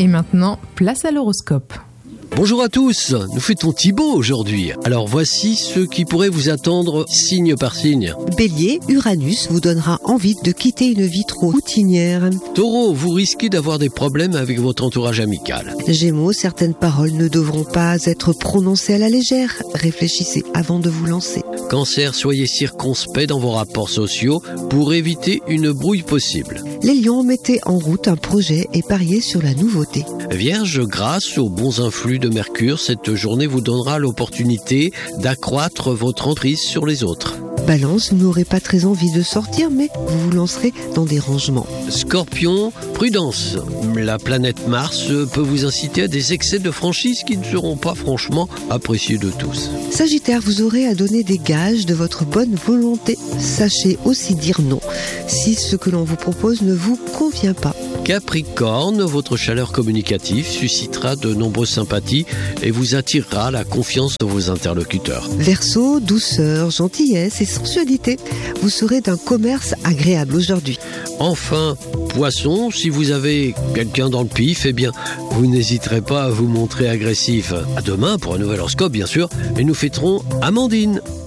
Et maintenant, place à l'horoscope. Bonjour à tous, nous fêtons Thibaut aujourd'hui. Alors voici ce qui pourrait vous attendre signe par signe. Bélier, Uranus vous donnera envie de quitter une vie trop routinière. Taureau, vous risquez d'avoir des problèmes avec votre entourage amical. Gémeaux, certaines paroles ne devront pas être prononcées à la légère. Réfléchissez avant de vous lancer. Cancer, soyez circonspect dans vos rapports sociaux pour éviter une brouille possible. Les lions, mettez en route un projet et pariez sur la nouveauté. Vierge, grâce aux bons influx de Mercure, cette journée vous donnera l'opportunité d'accroître votre emprise sur les autres. Balance, vous n'aurez pas très envie de sortir, mais vous vous lancerez dans des rangements. Scorpion, prudence. La planète Mars peut vous inciter à des excès de franchise qui ne seront pas franchement appréciés de tous. Sagittaire, vous aurez à donner des gages de votre bonne volonté. Sachez aussi dire non si ce que l'on vous propose ne vous convient pas. Capricorne, votre chaleur communicative suscitera de nombreuses sympathies et vous attirera la confiance de vos interlocuteurs. Verseau, douceur, gentillesse et sensualité. Vous serez d'un commerce agréable aujourd'hui. Enfin, Poisson, si vous avez quelqu'un dans le pif, eh bien, vous n'hésiterez pas à vous montrer agressif. À demain pour un nouvel horoscope, bien sûr, et nous fêterons Amandine.